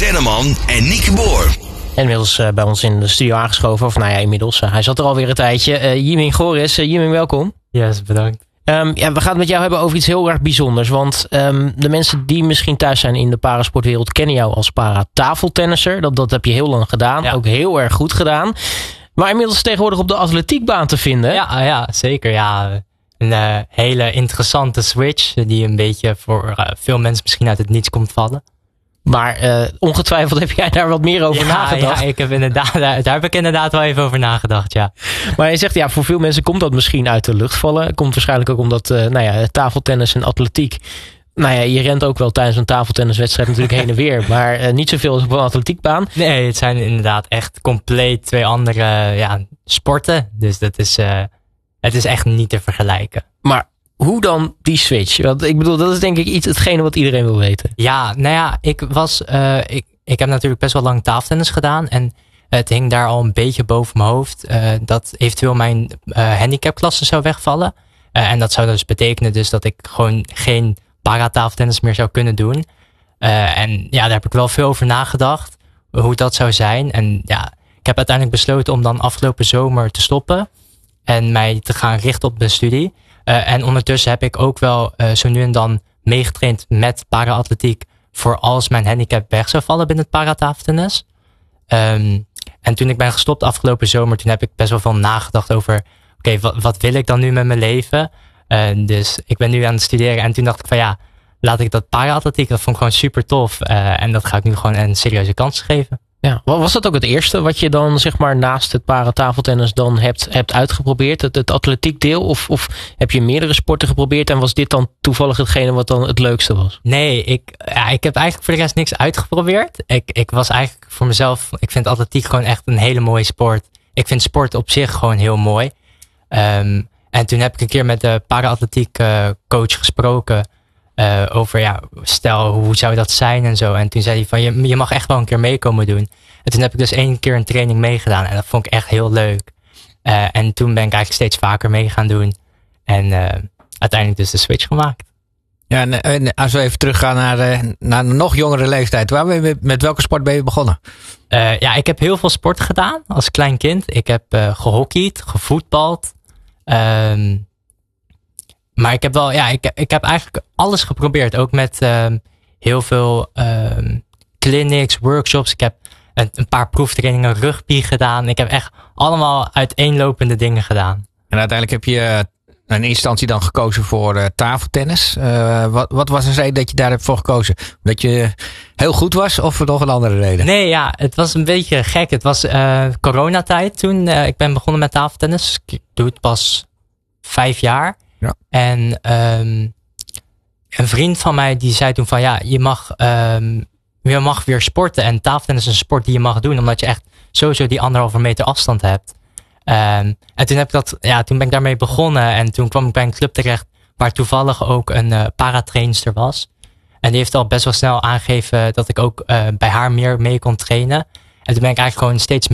Venneman en Nieke Boer. En inmiddels bij ons in de studio aangeschoven. Of nou ja, inmiddels. Hij zat er alweer een tijdje. Jiming Goris. Jiming, welkom. Yes, bedankt. We gaan het met jou hebben over iets heel erg bijzonders. Want de mensen die misschien thuis zijn in de parasportwereld kennen jou als para-tafeltennisser. Dat heb je heel lang gedaan. Ja. Ook heel erg goed gedaan. Maar inmiddels tegenwoordig op de atletiekbaan te vinden. Ja, zeker. Ja. Een hele interessante switch. Die een beetje voor veel mensen misschien uit het niets komt vallen. Maar ongetwijfeld heb jij daar wat meer over nagedacht. Ja, daar heb ik inderdaad wel even over nagedacht, ja. Maar je zegt, voor veel mensen komt dat misschien uit de lucht vallen. Komt waarschijnlijk ook omdat tafeltennis en atletiek. Je rent ook wel tijdens een tafeltenniswedstrijd natuurlijk heen en weer. Maar niet zoveel als op een atletiekbaan. Nee, het zijn inderdaad echt compleet twee andere sporten. Dus het is echt niet te vergelijken. Maar hoe dan die switch? Want ik bedoel, dat is denk ik hetgene wat iedereen wil weten. Ja, ik heb natuurlijk best wel lang tafeltennis gedaan. En het hing daar al een beetje boven mijn hoofd. Dat eventueel mijn handicapklasse zou wegvallen. En dat zou dus betekenen dat ik gewoon geen paratafeltennis meer zou kunnen doen. En daar heb ik wel veel over nagedacht. Hoe dat zou zijn. En ik heb uiteindelijk besloten om dan afgelopen zomer te stoppen. En mij te gaan richten op mijn studie. En ondertussen heb ik ook wel zo nu en dan meegetraind met para-atletiek. Voor als mijn handicap weg zou vallen binnen het paratafeltennis. En toen ik ben gestopt afgelopen zomer. Toen heb ik best wel veel nagedacht over. Oké, wat wil ik dan nu met mijn leven? Dus ik ben nu aan het studeren. En toen dacht ik van laat ik dat para-atletiek. Dat vond ik gewoon super tof. En dat ga ik nu gewoon een serieuze kans geven. Ja, was dat ook het eerste wat je dan zeg maar naast het paratafeltennis dan hebt uitgeprobeerd? Het atletiek deel? Of heb je meerdere sporten geprobeerd en was dit dan toevallig hetgene wat dan het leukste was? Nee, ik heb eigenlijk voor de rest niks uitgeprobeerd. Ik was eigenlijk voor mezelf, ik vind atletiek gewoon echt een hele mooie sport. Ik vind sport op zich gewoon heel mooi. En toen heb ik een keer met de para-atletiek coach gesproken. Over stel hoe zou dat zijn en zo. En toen zei hij van je mag echt wel een keer meekomen doen. En toen heb ik dus 1 keer een training meegedaan. En dat vond ik echt heel leuk. En toen ben ik eigenlijk steeds vaker mee gaan doen. En uiteindelijk dus de switch gemaakt. Ja, en als we even teruggaan naar een nog jongere leeftijd. Met welke sport ben je begonnen? Ik heb heel veel sport gedaan als klein kind. Ik heb gehockeyd, gevoetbald. Maar ik heb wel, ik heb eigenlijk alles geprobeerd. Ook met heel veel clinics, workshops. Ik heb een paar proeftrainingen rugby gedaan. Ik heb echt allemaal uiteenlopende dingen gedaan. En uiteindelijk heb je in eerste instantie dan gekozen voor tafeltennis. Wat was de reden dat je daar hebt voor gekozen? Omdat je heel goed was of nog een andere reden? Nee, het was een beetje gek. Het was coronatijd toen. Ik ben begonnen met tafeltennis. Ik doe het pas 5 jaar. Ja. En een vriend van mij die zei toen van je mag weer sporten. En tafeltennis is een sport die je mag doen. Omdat je echt sowieso die 1,5 meter afstand hebt. En toen toen ben ik daarmee begonnen. En toen kwam ik bij een club terecht waar toevallig ook een paratrainster was. En die heeft al best wel snel aangegeven dat ik ook bij haar meer mee kon trainen. En toen ben ik eigenlijk gewoon steeds